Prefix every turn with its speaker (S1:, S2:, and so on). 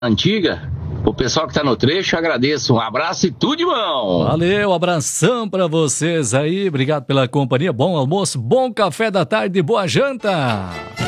S1: antiga. O pessoal que tá no trecho, agradeço. Um abraço e tudo de bom.
S2: Valeu, abração pra vocês aí. Obrigado pela companhia. Bom almoço, bom café da tarde, boa janta.